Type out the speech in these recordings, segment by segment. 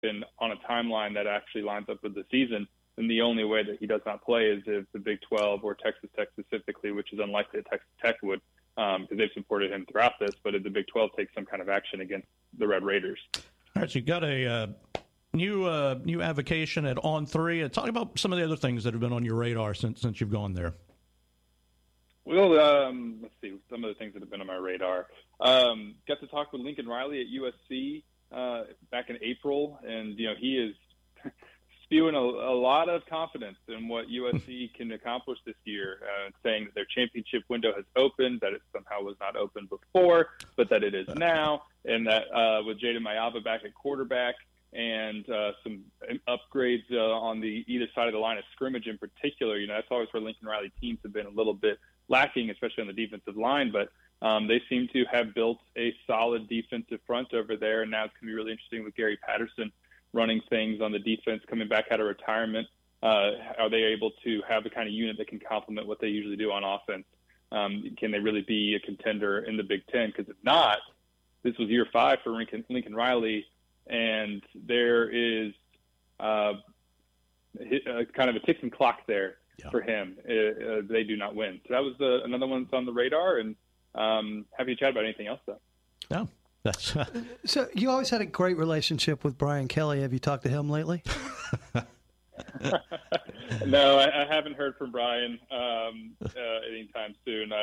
and on a timeline that actually lines up with the season, then the only way that he does not play is if the Big 12 or Texas Tech specifically, which is unlikely that Texas Tech would, because they've supported him throughout this, but if the Big 12 takes some kind of action against the Red Raiders. All right, so you've got a new avocation at On3. Talk about some of the other things that have been on your radar since you've gone there. Well, let's see, some of the things that have been on my radar. Got to talk with Lincoln Riley at USC back in April, and he is spewing a lot of confidence in what USC can accomplish this year, saying that their championship window has opened, that it somehow was not open before, but that it is now, and that with Jada Mayava back at quarterback and some upgrades on the either side of the line of scrimmage in particular, that's always where Lincoln Riley teams have been a little bit lacking, especially on the defensive line, but they seem to have built a solid defensive front over there, and now it's going to be really interesting with Gary Patterson running things on the defense, coming back out of retirement. Are they able to have the kind of unit that can complement what they usually do on offense? Can they really be a contender in the Big Ten? Because if not, this was year 5 for Lincoln Riley, and there is kind of a ticking clock there for him. They do not win. So that was another one that's on the radar, and happy to chat about anything else, though. Yeah. So you always had a great relationship with Brian Kelly. Have you talked to him lately? No, I haven't heard from Brian anytime soon.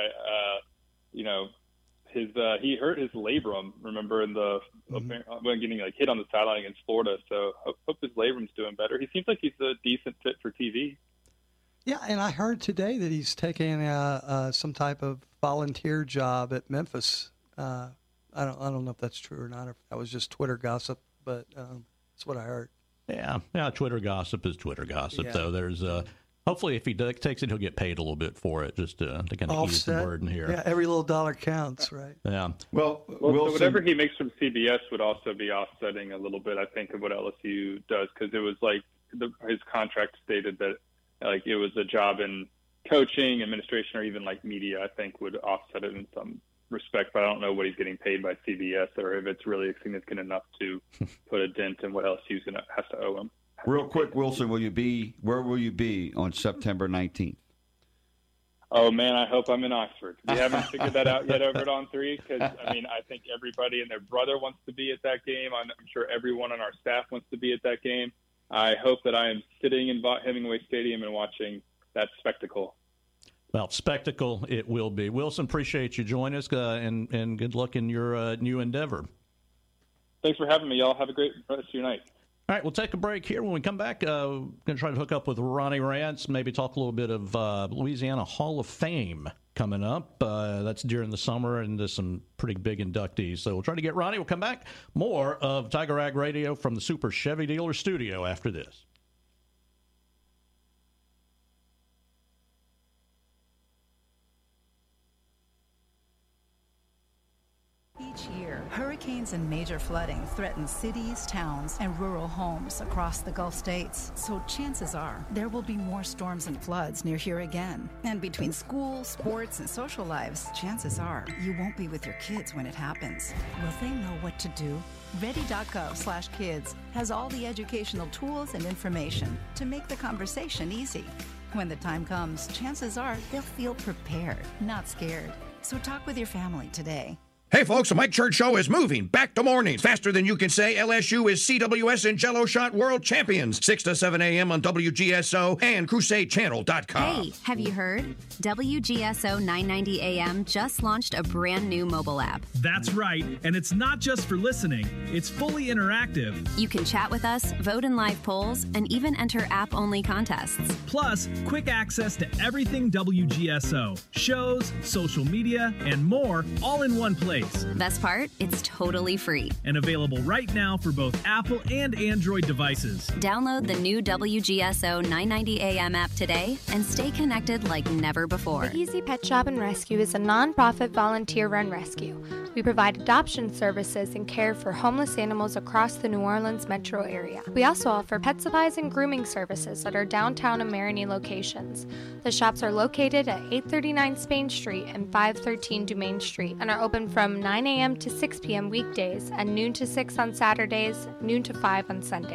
He hurt his labrum. Remember when getting hit on the sideline against Florida. So hope his labrum's doing better. He seems like he's a decent fit for TV. Yeah, and I heard today that he's taking some type of volunteer job at Memphis. I don't know if that's true or not, or if that was just Twitter gossip, but that's what I heard. Yeah, Twitter gossip is Twitter gossip, though. There's hopefully if he takes it, he'll get paid a little bit for it, just to kind of ease the burden here. Yeah, every little dollar counts, right? Yeah. Well, so whatever he makes from CBS would also be offsetting a little bit, I think, of what LSU does, because it was like his contract stated that it was a job in coaching, administration, or even media, I think, would offset it in some respect, but I don't know what he's getting paid by CBS or if it's really significant enough to put a dent in what LSU's has to owe him. Real quick, Wilson, where will you be on September 19th? Oh, man, I hope I'm in Oxford. We haven't figured that out yet over at On3 because, I think everybody and their brother wants to be at that game. I'm sure everyone on our staff wants to be at that game. I hope that I am sitting in Hemingway Stadium and watching that spectacle. Well, spectacle it will be. Wilson, appreciate you joining us, and good luck in your new endeavor. Thanks for having me, y'all. Have a great rest of your night. All right, we'll take a break here. When we come back, we're going to try to hook up with Ronnie Rance, maybe talk a little bit of Louisiana Hall of Fame coming up. That's during the summer, and there's some pretty big inductees. So we'll try to get Ronnie. We'll come back. More of Tiger Ag Radio from the Super Chevy Dealer Studio after this. Each year, hurricanes and major flooding threaten cities, towns, and rural homes across the Gulf states. So chances are there will be more storms and floods near here again. And between school, sports, and social lives, chances are you won't be with your kids when it happens. Will they know what to do? Ready.gov/kids has all the educational tools and information to make the conversation easy. When the time comes, chances are they'll feel prepared, not scared. So talk with your family today. Hey folks, the Mike Church Show is moving back to mornings. Faster than you can say, LSU is CWS and Jello Shot World Champions. 6 to 7 a.m. on WGSO and CrusadeChannel.com. Hey, have you heard? WGSO 990 AM just launched a brand new mobile app. That's right, and it's not just for listening. It's fully interactive. You can chat with us, vote in live polls, and even enter app-only contests. Plus, quick access to everything WGSO. Shows, social media, and more, all in one place. Best part? It's totally free. And available right now for both Apple and Android devices. Download the new WGSO 990 AM app today and stay connected like never before. The Easy Pet Shop and Rescue is a non-profit volunteer-run rescue. We provide adoption services and care for homeless animals across the New Orleans metro area. We also offer pet supplies and grooming services at our downtown and Marigny locations. The shops are located at 839 Spain Street and 513 Dumaine Street and are open from 9 a.m. to 6 p.m. weekdays and noon to 6 on Saturdays, noon to 5 on Sundays.